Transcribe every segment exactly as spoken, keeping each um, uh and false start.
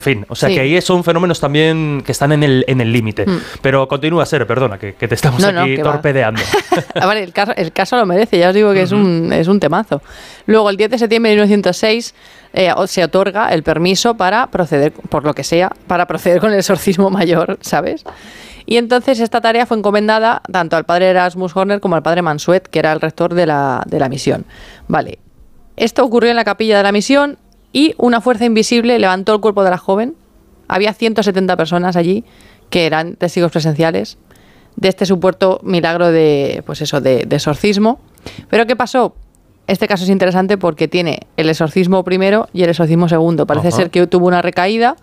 fin, o sea Sí. que ahí son fenómenos también que están en el en el límite. Mm. Pero continúa, Sere, perdona, que, que te estamos No, no, aquí que va. torpedeando. Ah, vale, el caso, el caso lo merece, ya os digo que uh-huh. es, un, es un temazo. Luego, el diez de septiembre de mil novecientos seis, eh, se otorga el permiso para proceder, por lo que sea, para proceder con el exorcismo mayor, ¿sabes? Y entonces esta tarea fue encomendada tanto al padre Erasmus Horner como al padre Mansuet, que era el rector de la, de la misión. Vale, esto ocurrió en la capilla de la misión y una fuerza invisible levantó el cuerpo de la joven. Había ciento setenta personas allí que eran testigos presenciales de este supuesto milagro de, pues eso, de, de exorcismo. Pero ¿qué pasó? Este caso es interesante porque tiene el exorcismo primero y el exorcismo segundo. Parece Ajá. ser que tuvo una recaída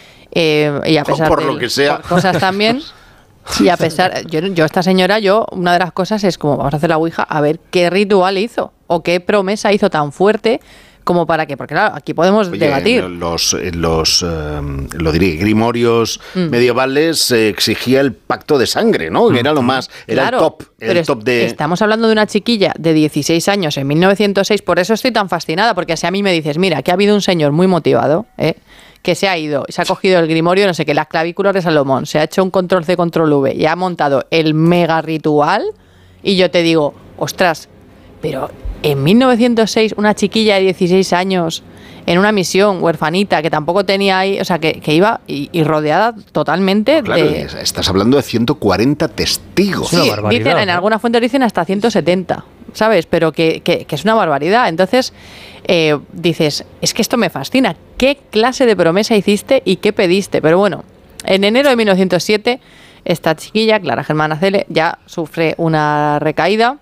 eh, y a pesar por de lo que sea. cosas también. Y a pesar, yo, yo esta señora, yo una de las cosas es como vamos a hacer la ouija a ver qué ritual hizo o qué promesa hizo tan fuerte. Como para qué, porque claro, aquí podemos Oye, debatir. Los, los eh, lo diré, grimorios mm. medievales eh, exigía el pacto de sangre, ¿no? Que era lo más, era claro, el top, el top de... Estamos hablando de una chiquilla de dieciséis años en mil novecientos seis, por eso estoy tan fascinada, porque si a mí me dices, mira, que ha habido un señor muy motivado, ¿eh? que se ha ido, se ha cogido el grimorio, no sé qué, las clavículas de Salomón, se ha hecho un control C, control V y ha montado el mega ritual, y yo te digo, ostras, pero... En mil novecientos seis, una chiquilla de dieciséis años en una misión huerfanita que tampoco tenía ahí, o sea, que, que iba y, y rodeada totalmente claro, de... Estás hablando de ciento cuarenta testigos. Sí, dicen, en algunas fuentes dicen hasta ciento setenta, ¿sabes? Pero que, que, que es una barbaridad. Entonces, eh, dices, es que esto me fascina. ¿Qué clase de promesa hiciste y qué pediste? Pero bueno, en enero de mil novecientos siete, esta chiquilla, Clara Germana Cele, ya sufre una recaída.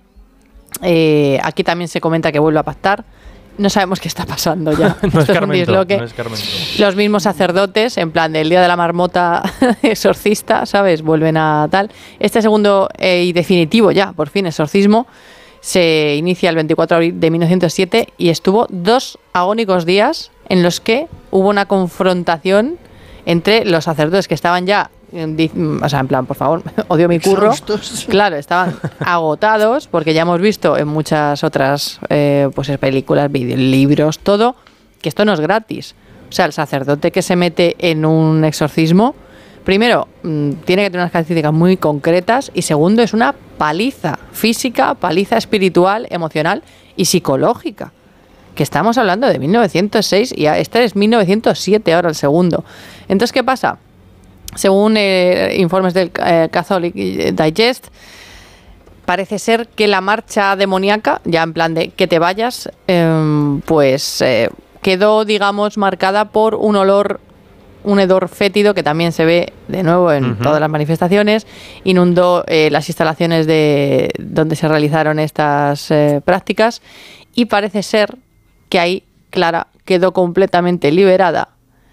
Eh, aquí también se comenta que vuelve a pactar. No sabemos qué está pasando ya. no, Esto es es Carmento, un disloque. no es Carmento. Los mismos sacerdotes, en plan del día de la marmota exorcista, ¿sabes? Vuelven a tal. Este segundo eh, y definitivo ya, por fin, exorcismo, se inicia el veinticuatro de abril de mil novecientos siete y estuvo dos agónicos días en los que hubo una confrontación entre los sacerdotes que estaban ya, o sea, en plan, por favor, odio mi curro. Exhaustos. Claro, estaban agotados, porque ya hemos visto en muchas otras eh, pues películas, videolibros, todo, que esto no es gratis. O sea, el sacerdote que se mete en un exorcismo, primero, mmm, tiene que tener unas características muy concretas, y segundo, es una paliza física, paliza espiritual, emocional y psicológica. Que estamos hablando de mil novecientos seis y este es mil novecientos siete ahora el segundo. Entonces, ¿qué pasa? Según eh, informes del eh, Catholic Digest, parece ser que la marcha demoníaca, ya en plan de que te vayas, eh, pues eh, quedó, digamos, marcada por un olor, un hedor fétido que también se ve de nuevo en uh-huh. todas las manifestaciones. Inundó eh, las instalaciones de donde se realizaron estas eh, prácticas, y parece ser que ahí Clara quedó completamente liberada.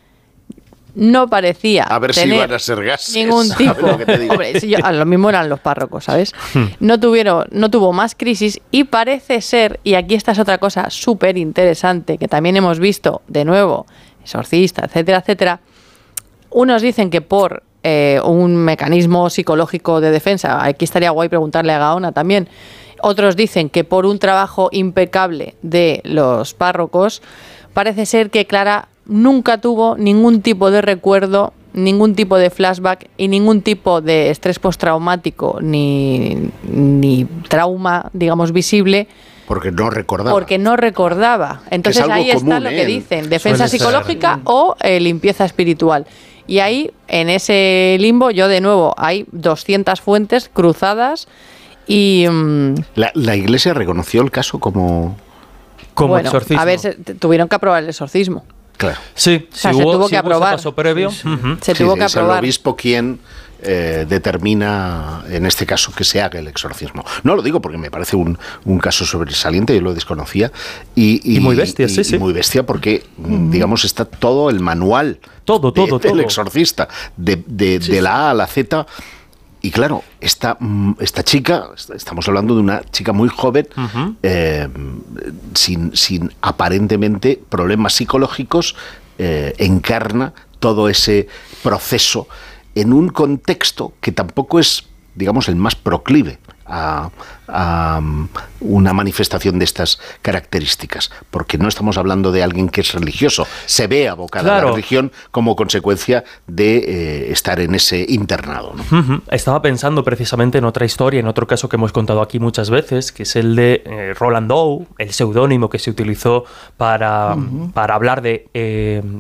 No parecía a ver tener si iban a ser gases, ningún tipo. Lo que te digo? Hombre, si yo, a lo mismo eran los párrocos, ¿sabes? No tuvieron, no tuvo más crisis, y parece ser, y aquí esta es otra cosa súper interesante que también hemos visto de nuevo, exorcista, etcétera, etcétera. Unos dicen que por eh, un mecanismo psicológico de defensa, aquí estaría guay preguntarle a Gaona también. Otros dicen que por un trabajo impecable de los párrocos. Parece ser que Clara nunca tuvo ningún tipo de recuerdo, ningún tipo de flashback y ningún tipo de estrés postraumático ni, ni trauma, digamos, visible. Porque no recordaba. Porque no recordaba. Entonces ahí común, está lo ¿eh? que dicen, defensa Suele psicológica ser. o eh, limpieza espiritual. Y ahí, en ese limbo, yo de nuevo, hay doscientas fuentes cruzadas y... Um, la, la Iglesia reconoció el caso como... Como bueno, exorcismo. a ver, se, tuvieron que aprobar el exorcismo. Claro. Sí, O sea, si se hubo, tuvo si que hubo aprobar. ese paso previo. Sí, sí. Uh-huh. Se Sí, tuvo que es el aprobar. obispo quien eh, determina, en este caso, que se haga el exorcismo. No lo digo porque me parece un, un caso sobresaliente, yo lo desconocía. Y, y, Y muy bestia, y, sí, sí. Y muy bestia porque, mm. digamos, está todo el manual Todo, de, todo, del todo. exorcista, de, de, Sí, de sí. la A a la Z. Y claro, esta, esta chica, estamos hablando de una chica muy joven, Uh-huh. eh, sin, sin aparentemente problemas psicológicos, eh, encarna todo ese proceso en un contexto que tampoco es digamos, el más proclive a, a una manifestación de estas características, porque no estamos hablando de alguien que es religioso, se ve abocado Claro. a la religión como consecuencia de eh, estar en ese internado, ¿no? Ujú. Estaba pensando precisamente en otra historia, en otro caso que hemos contado aquí muchas veces, que es el de eh, Roland Doe, el seudónimo que se utilizó para, uh-huh. para hablar de eh,